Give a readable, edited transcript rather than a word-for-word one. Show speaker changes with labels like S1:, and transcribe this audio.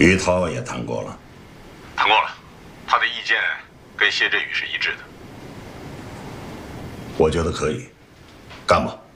S1: 于涛也谈过了，
S2: 谈过了，他的意见跟谢振宇是一致的。
S1: 我觉得可以，干吧。